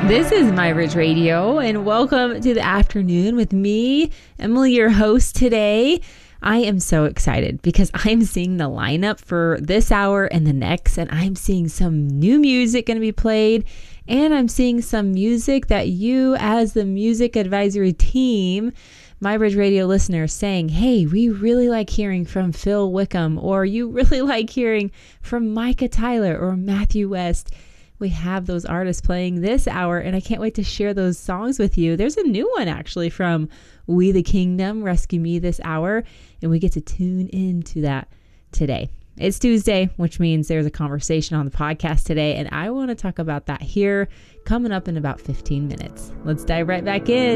This is My Bridge Radio, and welcome to the afternoon with me, Emily, your host today. I am so excited because I'm seeing the lineup for this hour and the next, and I'm seeing some new music going to be played, and I'm seeing some music that you, as the music advisory team, My Bridge Radio listeners, saying, hey, we really like hearing from Phil Wickham, or you really like hearing from Micah Tyler or Matthew West. We have those artists playing this hour, and I can't wait to share those songs with you. There's a new one actually from We the Kingdom, Rescue Me, this hour, and we get to tune into that today. It's Tuesday, which means there's a conversation on the podcast today, and I want to talk about that here coming up in about 15 minutes. Let's dive right back in.